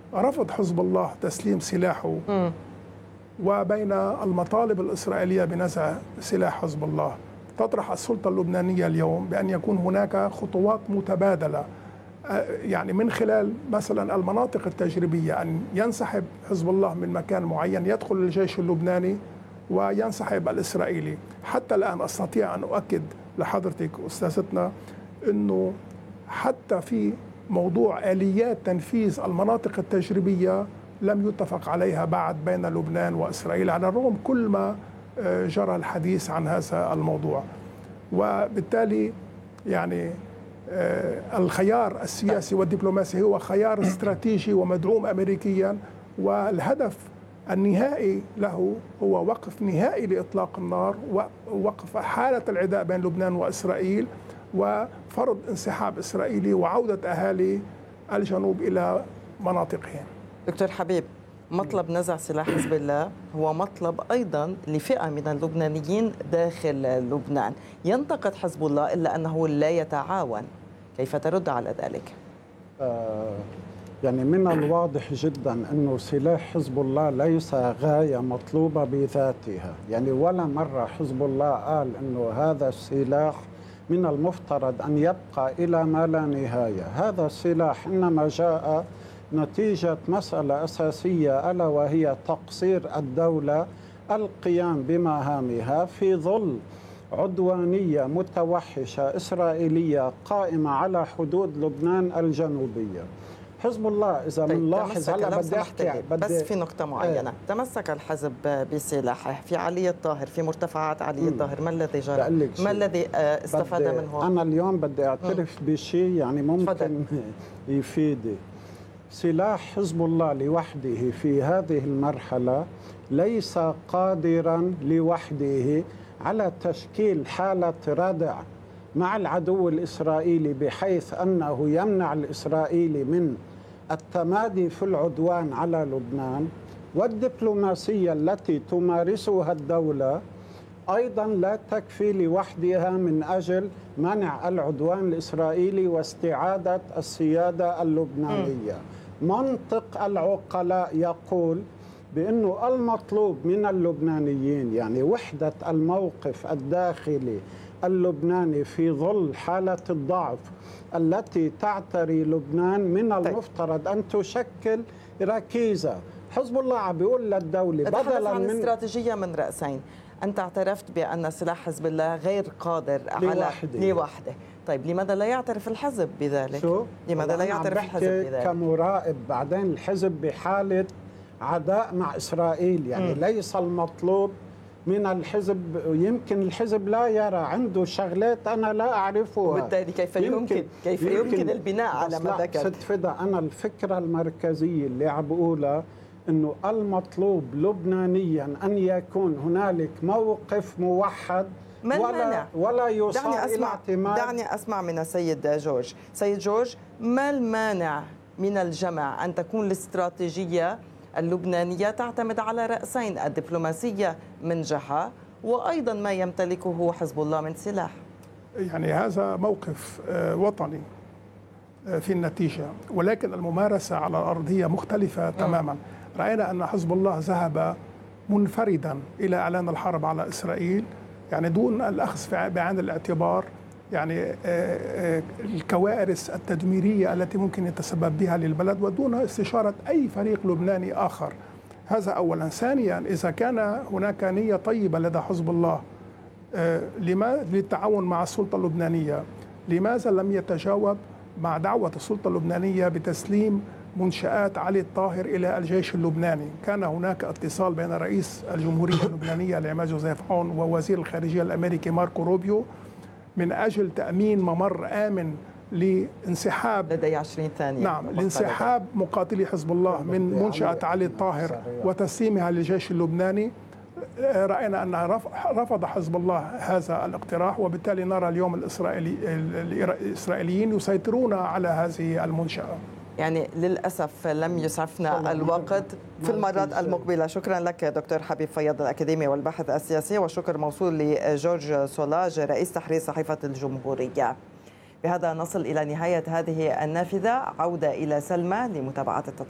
رفض حزب الله تسليم سلاحه وبين المطالب الإسرائيلية بنزع سلاح حزب الله، تطرح السلطة اللبنانية اليوم بأن يكون هناك خطوات متبادلة، يعني من خلال مثلا المناطق التجريبية، أن ينسحب حزب الله من مكان معين، يدخل الجيش اللبناني وينسحب الإسرائيلي. حتى الآن أستطيع أن أؤكد لحضرتك أستاذتنا أنه حتى في موضوع آليات تنفيذ المناطق التجريبية لم يتفق عليها بعد بين لبنان وإسرائيل، على الرغم كل ما جرى الحديث عن هذا الموضوع. وبالتالي يعني الخيار السياسي والدبلوماسي هو خيار استراتيجي ومدعوم أمريكيا، والهدف النهائي له هو وقف نهائي لإطلاق النار، ووقف حالة العداء بين لبنان وإسرائيل، وفرض انسحاب إسرائيلي وعودة أهالي الجنوب إلى مناطقهم. دكتور حبيب، مطلب نزع سلاح حزب الله هو مطلب أيضا لفئة من اللبنانيين داخل لبنان. ينتقد حزب الله إلا أنه لا يتعاون، كيف ترد على ذلك؟ يعني من الواضح جدا أنه سلاح حزب الله ليس غاية مطلوبة بذاتها، يعني ولا مرة حزب الله قال أنه هذا السلاح من المفترض أن يبقى إلى ما لا نهاية. هذا السلاح إنما جاء نتيجة مسألة أساسية، ألا وهي تقصير الدولة القيام بمهامها في ظل عدوانية متوحشة إسرائيلية قائمة على حدود لبنان الجنوبية. حزب الله إذا بنلاحظ، هلا بدي أحكي بس في نقطة معينة. تمسك الحزب بسلاحه في علي الطاهر، في مرتفعات علي الطاهر، ما الذي جرى؟ ما الذي استفاد منه؟ أنا اليوم بدي أعترف بشيء يعني ممكن يفيدي. سلاح حزب الله لوحده في هذه المرحلة ليس قادرا لوحده على تشكيل حالة ردع مع العدو الإسرائيلي، بحيث أنه يمنع الإسرائيلي من التمادي في العدوان على لبنان. والدبلوماسية التي تمارسها الدولة أيضا لا تكفي لوحدها من أجل منع العدوان الإسرائيلي واستعادة السيادة اللبنانية. منطق العقلاء يقول بأنه المطلوب من اللبنانيين يعني وحدة الموقف الداخلي اللبناني في ظل حالة الضعف التي تعتري لبنان. من المفترض أن تشكل ركيزة. حزب الله عم بيقول للدولة بدلا من استراتيجية من رأسين. أنت اعترفت بأن سلاح حزب الله غير قادر على لوحده. طيب لماذا لا يعترف الحزب بذلك؟ لماذا لا يعترف الحزب بذلك؟ كمراقب بعدين الحزب بحالة عداء مع إسرائيل، يعني ليس المطلوب من الحزب، يمكن الحزب لا يرى، عنده شغلات أنا لا أعرفها، وبالتالي كيف يمكن البناء على ما ذكر؟ ست فدا، أنا الفكرة المركزية اللي عم بقولها أنه المطلوب لبنانيا أن يكون هنالك موقف موحد ولا يصار إلى اعتماد. دعني أسمع من السيد جورج. سيد جورج، ما المانع من الجمع أن تكون الاستراتيجية اللبنانية تعتمد على رأسين، الدبلوماسية من جهة وأيضا ما يمتلكه حزب الله من سلاح؟ يعني هذا موقف وطني في النتيجة، ولكن الممارسة على الأرض هي مختلفة تماما. رأينا أن حزب الله ذهب منفردا إلى إعلان الحرب على إسرائيل، يعني دون الأخذ بعين الاعتبار يعني الكوارث التدميرية التي ممكن يتسبب بها للبلد، ودون استشارة أي فريق لبناني آخر. هذا أولا. ثانيا، إذا كان هناك نية طيبة لدى حزب الله للتعاون مع السلطة اللبنانية، لماذا لم يتجاوب مع دعوة السلطة اللبنانية بتسليم منشآت علي الطاهر إلى الجيش اللبناني؟ كان هناك اتصال بين رئيس الجمهورية اللبنانية العماد جوزيف عون ووزير الخارجية الأمريكي ماركو روبيو من أجل تأمين ممر آمن لانسحاب لدي 20 ثانية. نعم، لانسحاب مقاتلي حزب الله من منشأة علي الطاهر وتسليمها للجيش اللبناني. رأينا أن رفض حزب الله هذا الاقتراح، وبالتالي نرى اليوم الإسرائيليين يسيطرون على هذه المنشأة. يعني للأسف لم يسعفنا الوقت في المرات المقبلة. شكرا لك دكتور حبيب فياض، الأكاديمي والباحث السياسي، وشكر موصول لجورج سولاج رئيس تحرير صحيفة الجمهورية. بهذا نصل إلى نهاية هذه النافذة. عودة إلى سلمى لمتابعة التطور.